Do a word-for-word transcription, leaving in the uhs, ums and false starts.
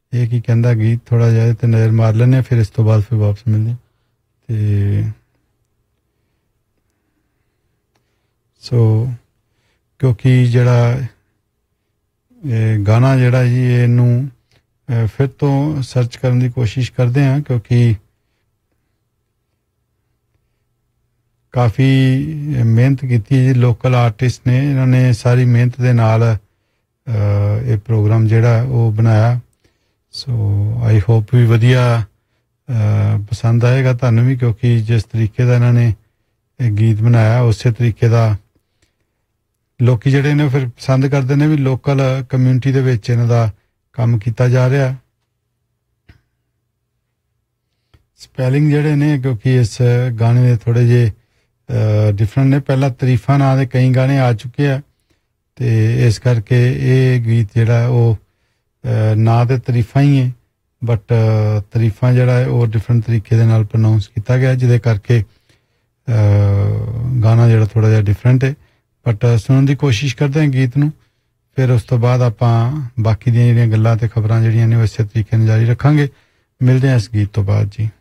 ਇਹ ਕੀ ਕਹਿੰਦਾ ਗੀਤ ਥੋੜ੍ਹਾ ਜਿਹਾ ਤੇ ਨਜ਼ਰ ਮਾਰ ਲੈਂਦੇ ਹਾਂ, ਫਿਰ ਇਸ ਤੋਂ ਬਾਅਦ ਫਿਰ ਵਾਪਸ ਮਿਲਦੇ ਤੇ ਸੋ ਕਿਉਂਕਿ ਜਿਹੜਾ ਇਹ ਗਾਣਾ ਜਿਹੜਾ ਜੀ ਇਹਨੂੰ ਫਿਰ ਤੋਂ ਸਰਚ ਕਰਨ ਦੀ ਕੋਸ਼ਿਸ਼ ਕਰਦੇ ਹਾਂ, ਕਿਉਂਕਿ ਕਾਫੀ ਮਿਹਨਤ ਕੀਤੀ ਜੀ ਲੋਕਲ ਆਰਟਿਸਟ ਨੇ, ਇਹਨਾਂ ਨੇ ਸਾਰੀ ਮਿਹਨਤ ਦੇ ਨਾਲ ਇਹ ਪ੍ਰੋਗਰਾਮ ਜਿਹੜਾ ਉਹ ਬਣਾਇਆ। ਸੋ ਆਈ ਹੋਪ ਵੀ ਵਧੀਆ ਪਸੰਦ ਆਏਗਾ ਤੁਹਾਨੂੰ ਵੀ, ਕਿਉਂਕਿ ਜਿਸ ਤਰੀਕੇ ਦਾ ਇਹਨਾਂ ਨੇ ਇਹ ਗੀਤ ਬਣਾਇਆ ਉਸੇ ਤਰੀਕੇ ਦਾ ਲੋਕੀ ਜਿਹੜੇ ਨੇ ਫਿਰ ਪਸੰਦ ਕਰਦੇ ਨੇ ਵੀ ਲੋਕਲ ਕਮਿਊਨਿਟੀ ਦੇ ਵਿੱਚ ਇਹਨਾਂ ਦਾ ਕੰਮ ਕੀਤਾ ਜਾ ਰਿਹਾ। ਸਪੈਲਿੰਗ ਜਿਹੜੇ ਨੇ ਕਿਉਂਕਿ ਇਸ ਗਾਣੇ ਦੇ ਥੋੜ੍ਹੇ ਜਿਹੇ ਡਿਫਰੈਂਟ ਨੇ, ਪਹਿਲਾਂ ਤਾਰੀਫਾਂ ਨਾਂ ਦੇ ਕਈ ਗਾਣੇ ਆ ਚੁੱਕੇ ਆ ਤੇ ਇਸ ਕਰਕੇ ਇਹ ਗੀਤ ਜਿਹੜਾ ਉਹ ਨਾਂ ਤੇ ਤਾਰੀਫਾਂ ਹੀ ਹੈ, ਬਟ ਤਾਰੀਫਾਂ ਜਿਹੜਾ ਹੈ ਉਹ ਡਿਫਰੈਂਟ ਤਰੀਕੇ ਦੇ ਨਾਲ ਪ੍ਰੋਨਾਊਂਸ ਕੀਤਾ ਗਿਆ, ਜਿਹਦੇ ਕਰਕੇ ਗਾਣਾ ਜਿਹੜਾ ਥੋੜ੍ਹਾ ਜਿਹਾ ਡਿਫਰੈਂਟ ਹੈ। ਬਟ ਸੁਣਨ ਦੀ ਕੋਸ਼ਿਸ਼ ਕਰਦੇ ਹਾਂ ਗੀਤ ਨੂੰ, ਫਿਰ ਉਸ ਤੋਂ ਬਾਅਦ ਆਪਾਂ ਬਾਕੀ ਦੀਆਂ ਜਿਹੜੀਆਂ ਗੱਲਾਂ ਤੇ ਖਬਰਾਂ ਜਿਹੜੀਆਂ ਨੇ ਉਹ ਇਸੇ ਤਰੀਕੇ ਨਾਲ ਜਾਰੀ ਰੱਖਾਂਗੇ। ਮਿਲਦੇ ਹਾਂ ਇਸ ਗੀਤ ਤੋਂ ਬਾਅਦ ਜੀ।